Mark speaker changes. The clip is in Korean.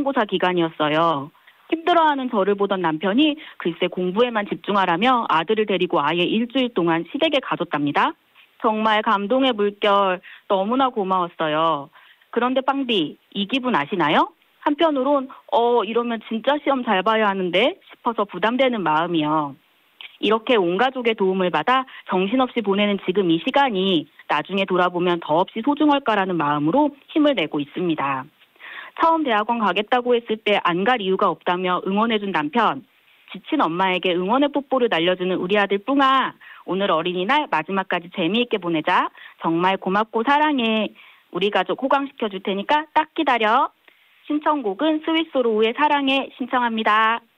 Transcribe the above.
Speaker 1: 중간고사 기간이었어요. 힘들어하는 저를 보던 남편이 글쎄 공부에만 집중하라며 아들을 데리고 아예 일주일 동안 시댁에 가줬답니다. 정말 감동의 물결 너무나 고마웠어요. 그런데 빵디, 이 기분 아시나요? 한편으론 이러면 진짜 시험 잘 봐야 하는데 싶어서 부담되는 마음이요. 이렇게 온 가족의 도움을 받아 정신없이 보내는 지금 이 시간이 나중에 돌아보면 더없이 소중할까라는 마음으로 힘을 내고 있습니다. 처음 대학원 가겠다고 했을 때 안 갈 이유가 없다며 응원해준 남편, 지친 엄마에게 응원의 뽀뽀를 날려주는 우리 아들 뿡아, 오늘 어린이날 마지막까지 재미있게 보내자. 정말 고맙고 사랑해. 우리 가족 호강시켜줄 테니까 딱 기다려. 신청곡은 스위스로우의 사랑해 신청합니다.